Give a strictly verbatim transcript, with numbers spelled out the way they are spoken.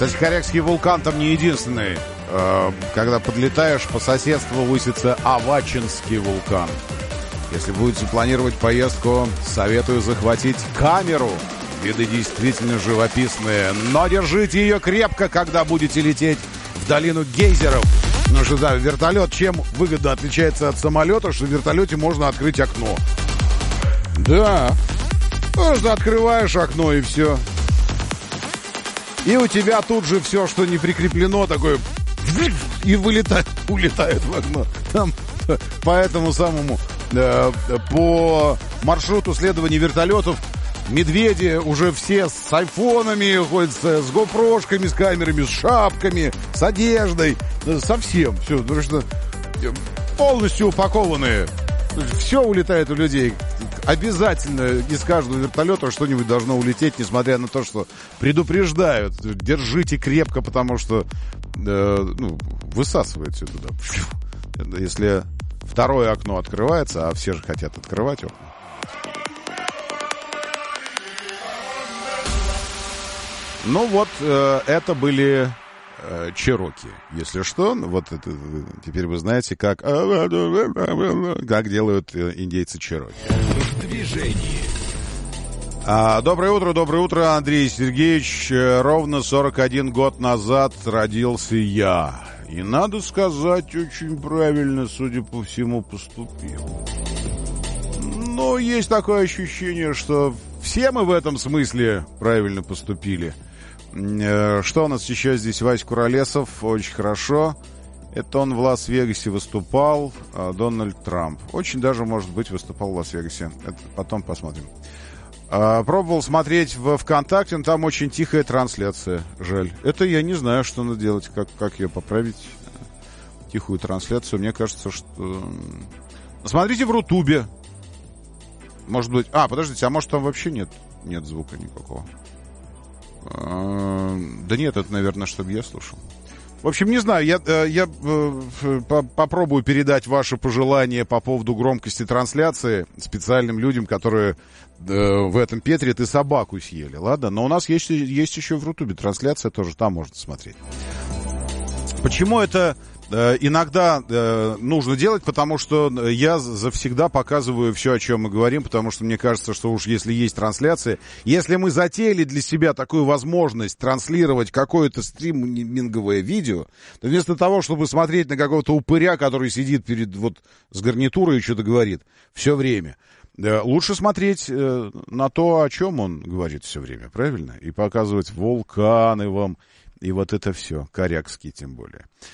Кстати, Корякский вулкан там не единственный. Когда подлетаешь, по соседству высится Авачинский вулкан. Если будете планировать поездку, советую захватить камеру. Виды действительно живописные. Но держите ее крепко, когда будете лететь в долину гейзеров. Ну что, да, вертолет чем выгодно отличается от самолета, что в вертолете можно открыть окно. Да, просто открываешь окно и все. И у тебя тут же все, что не прикреплено, такое и вылетает, улетает в окно. Там по этому самому, э, по маршруту следования вертолетов медведи уже все с айфонами, ходят с, с гоупрошками, с камерами, с шапками, с одеждой, совсем все, потому что полностью упакованные. Все улетает у людей. Обязательно из каждого вертолета что-нибудь должно улететь, несмотря на то, что предупреждают. Держите крепко, потому что э, ну, высасывает все туда. Если второе окно открывается, а все же хотят открывать окна. Ну вот, э, это были э, чероки. Если что, вот это, теперь вы знаете, как, как делают индейцы чероки. В движении. А, доброе утро, доброе утро, Андрей Сергеевич. Ровно сорок один год назад родился я. И, надо сказать, очень правильно, судя по всему, поступил. Но есть такое ощущение, что все мы в этом смысле правильно поступили. Что у нас еще здесь? Вася Куролесов, очень хорошо. Это он в Лас-Вегасе выступал, а Дональд Трамп. Очень даже, может быть, выступал в Лас-Вегасе. Это потом посмотрим. А, пробовал смотреть в ВКонтакте, но там очень тихая трансляция. Жаль. Это я не знаю, что надо делать, как, как ее поправить. Тихую трансляцию. Мне кажется, что... Смотрите в Рутубе. Может быть... А, подождите, а может там вообще нет, нет звука никакого? А, да нет, это, наверное, чтобы я слушал. В общем, не знаю, я, я попробую передать ваши пожелания по поводу громкости трансляции специальным людям, которые в этом Петре ты собаку съели, ладно? Но у нас есть, есть еще в Рутубе трансляция, тоже там можно смотреть. Почему это иногда нужно делать? Потому что я завсегда показываю все, о чем мы говорим, потому что мне кажется, что уж если есть трансляция, если мы затеяли для себя такую возможность транслировать какое-то стриминговое видео, то вместо того, чтобы смотреть на какого-то упыря, который сидит перед вот с гарнитурой и что-то говорит все время, лучше смотреть на то, о чем он говорит все время, правильно? И показывать вулканы вам, и вот это все, корякские тем более.